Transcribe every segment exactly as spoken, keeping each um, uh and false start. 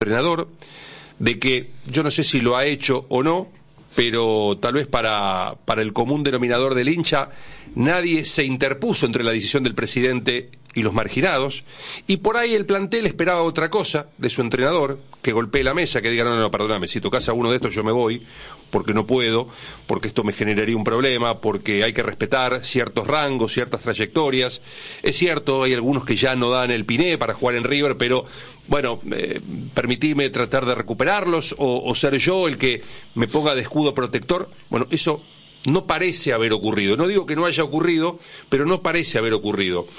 entrenador, de que yo no sé si lo ha hecho o no, pero tal vez para, para el común denominador del hincha, nadie se interpuso entre la decisión del presidente y los marginados, y por ahí el plantel esperaba otra cosa de su entrenador, que golpee la mesa, que diga, no, no, no, perdóname, si tocas a uno de estos yo me voy, porque no puedo, porque esto me generaría un problema, porque hay que respetar ciertos rangos, ciertas trayectorias. Es cierto, hay algunos que ya no dan el piné para jugar en River, pero bueno, eh, permitime tratar de recuperarlos, o, o ser yo el que me ponga de escudo protector. Bueno, eso no parece haber ocurrido. No digo que no haya ocurrido, pero no parece haber ocurrido.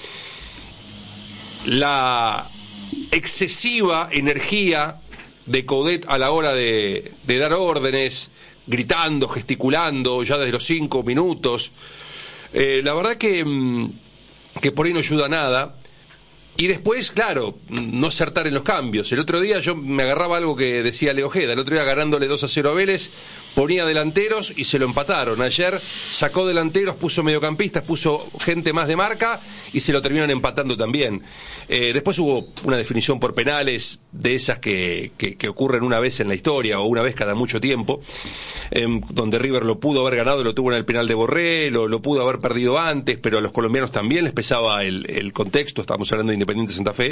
La excesiva energía de Coudet a la hora de, de dar órdenes, gritando, gesticulando, ya desde los cinco minutos, eh, la verdad que, que por ahí no ayuda a nada. Y después, claro, no acertar en los cambios. El otro día yo me agarraba algo que decía Leo Ojeda, el otro día ganándole dos a cero a Vélez, ponía delanteros y se lo empataron. Ayer sacó delanteros, puso mediocampistas, puso gente más de marca y se lo terminaron empatando también. Eh, después hubo una definición por penales de esas que, que, que ocurren una vez en la historia o una vez cada mucho tiempo, eh, donde River lo pudo haber ganado, lo tuvo en el penal de Borré, lo, lo pudo haber perdido antes, pero a los colombianos también les pesaba el, el contexto. Estamos hablando de Independiente Santa Fe,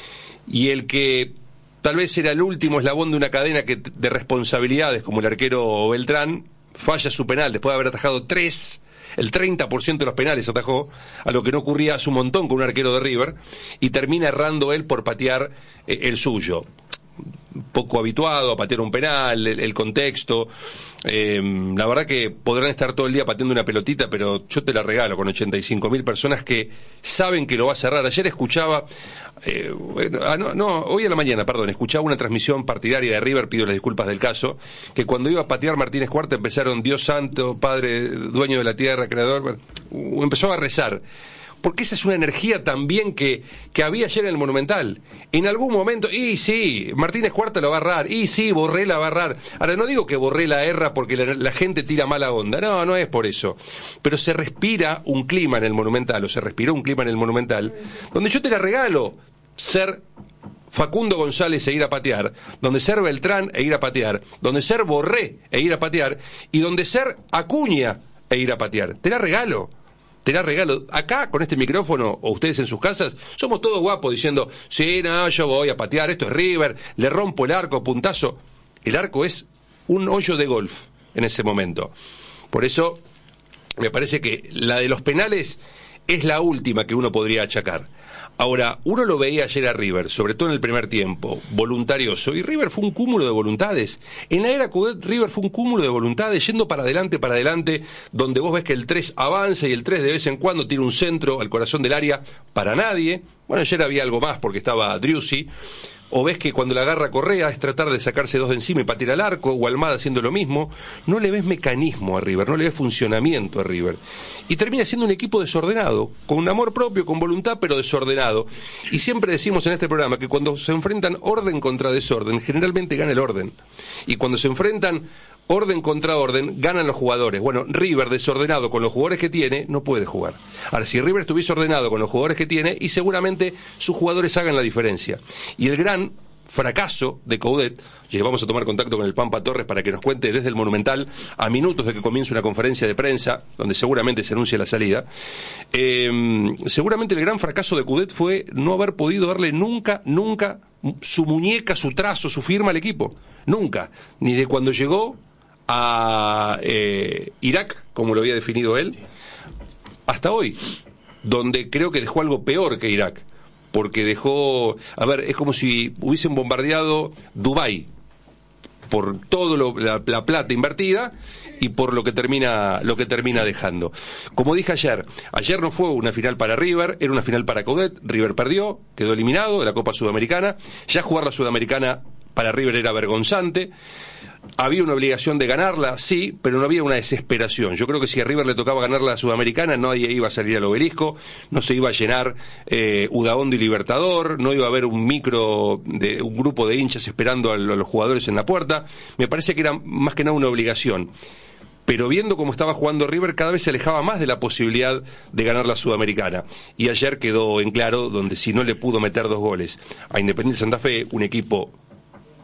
y el que tal vez era el último eslabón de una cadena que, de responsabilidades, como el arquero Beltrán, falla su penal después de haber atajado tres, el treinta por ciento de los penales atajó, a lo que no ocurría hace un montón con un arquero de River, y termina errando él por patear eh, el suyo. Poco habituado a patear un penal, el, el contexto, eh, la verdad que podrán estar todo el día pateando una pelotita, pero yo te la regalo con ochenta y cinco mil personas que saben que lo va a cerrar. Ayer escuchaba, eh, bueno, ah, no, no, hoy a la mañana, perdón, escuchaba una transmisión partidaria de River, pido las disculpas del caso, que cuando iba a patear Martínez Cuarta empezaron Dios santo, Padre, dueño de la tierra, creador, bueno, empezó a rezar. Porque esa es una energía también que, que había ayer en el Monumental. En algún momento, y sí, Martínez Cuarta lo va a errar, y sí, Borré la va a errar. Ahora, no digo que Borré la erra porque la, la gente tira mala onda, no, no es por eso. Pero se respira un clima en el Monumental, o se respiró un clima en el Monumental, donde yo te la regalo, ser Facundo González e ir a patear, donde ser Beltrán e ir a patear, donde ser Borré e ir a patear, y donde ser Acuña e ir a patear. Te la regalo. Te la regalo. Acá, con este micrófono, o ustedes en sus casas, somos todos guapos diciendo, sí, no, yo voy a patear, esto es River, le rompo el arco, puntazo. El arco es un hoyo de golf en ese momento. Por eso, me parece que la de los penales es la última que uno podría achacar. Ahora, uno lo veía ayer a River, sobre todo en el primer tiempo, voluntarioso, y River fue un cúmulo de voluntades. En la era Coudet, River fue un cúmulo de voluntades, yendo para adelante, para adelante, donde vos ves que el tres avanza y el tres de vez en cuando tiene un centro al corazón del área para nadie. Bueno, ayer había algo más porque estaba Driussi. O ves que cuando la agarra Correa es tratar de sacarse dos de encima y patear al arco, o Almada haciendo lo mismo. No le ves mecanismo a River, no le ves funcionamiento a River. Y termina siendo un equipo desordenado, con un amor propio, con voluntad, pero desordenado. Y siempre decimos en este programa que cuando se enfrentan orden contra desorden, generalmente gana el orden. Y cuando se enfrentan orden contra orden, ganan los jugadores. Bueno, River, desordenado con los jugadores que tiene, no puede jugar. Ahora, si River estuviese ordenado con los jugadores que tiene, y seguramente sus jugadores hagan la diferencia. Y el gran fracaso de Coudet, y vamos a tomar contacto con el Pampa Torres para que nos cuente desde el Monumental, a minutos de que comience una conferencia de prensa, donde seguramente se anuncia la salida, eh, seguramente el gran fracaso de Coudet fue no haber podido darle nunca, nunca su muñeca, su trazo, su firma al equipo. Nunca. Ni de cuando llegó a eh, Irak, como lo había definido él, hasta hoy, donde creo que dejó algo peor que Irak, porque dejó, a ver, es como si hubiesen bombardeado Dubái por todo lo, la, la plata invertida y por lo que termina lo que termina dejando. Como dije ayer, ayer no fue una final para River, era una final para Coudet. River perdió, quedó eliminado de la Copa Sudamericana. Ya jugar la Sudamericana para River era vergonzante. Había una obligación de ganarla, sí, pero no había una desesperación. Yo creo que si a River le tocaba ganar la Sudamericana, nadie iba a salir al Obelisco, no se iba a llenar eh, Udaondo y Libertador, no iba a haber un micro, de un grupo de hinchas esperando a los jugadores en la puerta. Me parece que era más que nada una obligación. Pero viendo cómo estaba jugando River, cada vez se alejaba más de la posibilidad de ganar la Sudamericana. Y ayer quedó en claro, donde si no le pudo meter dos goles a Independiente Santa Fe, un equipo